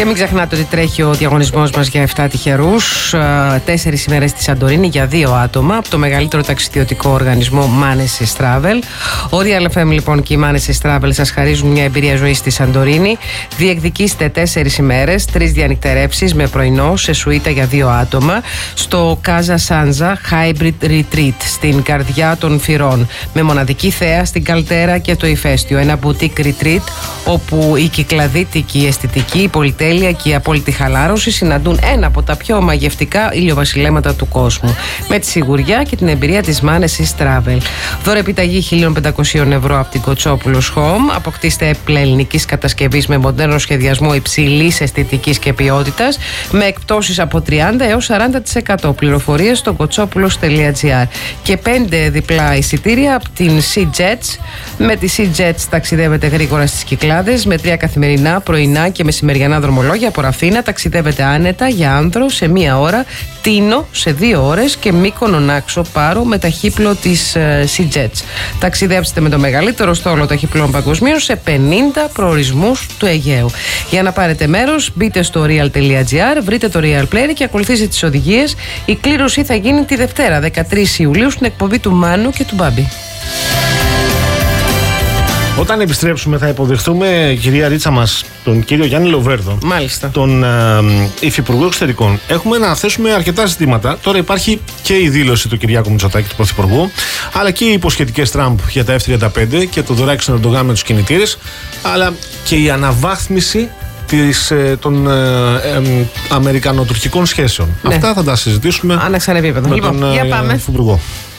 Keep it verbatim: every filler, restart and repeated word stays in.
Και μην ξεχνάτε ότι τρέχει ο διαγωνισμός μας για επτά τυχερούς. Τέσσερις ημέρες στη Σαντορίνη για δύο άτομα από το μεγαλύτερο ταξιδιωτικό οργανισμό Manesis Travel. Ο Real εφ εμ λοιπόν και η Manesis Travel σας χαρίζουν μια εμπειρία ζωής στη Σαντορίνη. Διεκδικήστε τέσσερις ημέρες, τρεις διανυκτερεύσεις με πρωινό σε σουίτα για δύο άτομα στο Casa Sanza Hybrid Retreat στην καρδιά των Φυρών. Με μοναδική θέα στην Καλτέρα και το ηφαίστειο. Ένα boutique retreat όπου η κυκλαδίτικη, η αισθητική, η πολυτέλεια και η απόλυτη χαλάρωση συναντούν ένα από τα πιο μαγευτικά ηλιοβασιλέματα του κόσμου. Με τη σιγουριά και την εμπειρία της Manesis Travel. Δώρο επιταγή χίλια πεντακόσια ευρώ από την Κοτσόπουλος Home. Αποκτήστε έπλα ελληνικής κατασκευής με μοντέρνο σχεδιασμό υψηλής αισθητικής και ποιότητας, με εκπτώσεις από τριάντα έως σαράντα τοις εκατό. Πληροφορίες στο κοτσόπουλος τελεία τζι άρ. Και πέντε διπλά εισιτήρια από την SeaJets. Με τη SeaJets ταξιδεύετε γρήγορα στις Κυκλάδες με τρία καθημερινά, πρωινά και μεσημεριανά δρομολόγια από Ραφίνα. Ταξιδεύετε άνετα για Άνδρο σε μία ώρα, Τίνο σε δύο ώρες και Μύκονο Νάξο Πάρο με ταχύπλο της uh, SeaJets. Ταξιδέψτε με το μεγαλύτερο στόλο ταχυπλών παγκοσμίως σε πενήντα προορισμούς του Αιγαίου. Για να πάρετε μέρος, μπείτε στο real τελεία τζι άρ, βρείτε το Real Player και ακολουθήστε τις οδηγίες. Η κλήρωση θα γίνει τη Δευτέρα, δεκατρείς Ιουλίου, στην εκπομπή του Μάνου και του Μπάμπη. Όταν επιστρέψουμε θα υποδεχθούμε, κυρία Ρίτσα μας, τον κύριο Γιάννη Λοβέρδο. Μάλιστα. Τον ε, Υφυπουργό Εξωτερικών. Έχουμε να θέσουμε αρκετά ζητήματα. Τώρα υπάρχει και η δήλωση του Κυριάκου Μητσοτάκη, του Πρωθυπουργού, αλλά και οι υποσχετικές Τραμπ για τα εφ τριάντα πέντε και το δωράκι στον Ερντογάν με τους κινητήρες, αλλά και η αναβάθμιση της, ε, των ε, ε, αμερικανοτουρκικών σχέσεων. Ναι. Αυτά θα τα συζητήσουμε Άναξαν επίπεδο. με Λοιπόν, τον για πάμε. Υφυπουργό.